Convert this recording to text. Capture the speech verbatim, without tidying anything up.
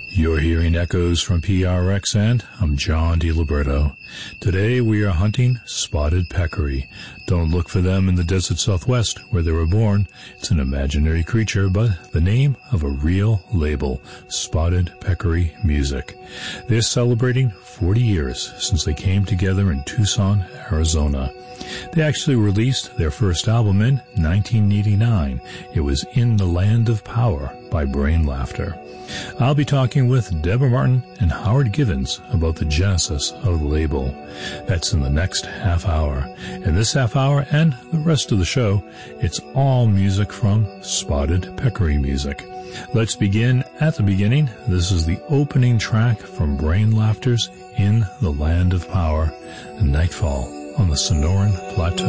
You're hearing echoes from P R X, and I'm John DiLiberto. Today we are hunting spotted peccary. Don't look for them in the desert southwest where they were born. It's an imaginary creature, but the name of a real label, Spotted Peccary Music. They're celebrating forty years since they came together in Tucson, Arizona. They actually released their first album in nineteen eighty-nine. It was In the Land of Power by Brain Laughter. I'll be talking with Deborah Martin and Howard Givens about the genesis of the label. That's in the next half hour. In this half hour and the rest of the show, it's all music from Spotted Peccary Music. Let's begin at the beginning. This is the opening track from Brain Laughter's In the Land of Power, Nightfall on the Sonoran Plateau.